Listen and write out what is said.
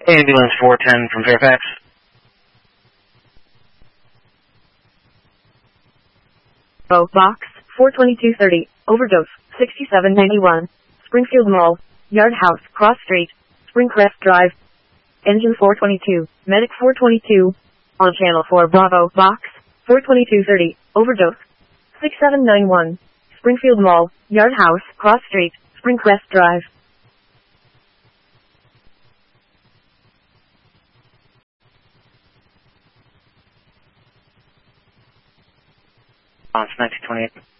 Ambulance 410 from Fairfax. Oh, box 42230, overdose 6791, Springfield Mall, Yard House, Cross Street, Springcrest Drive. Engine 422, Medic 422, on channel 4 Bravo, box 42230, overdose 6791, Springfield Mall, Yard House, Cross Street, Springcrest Drive. Response 1928.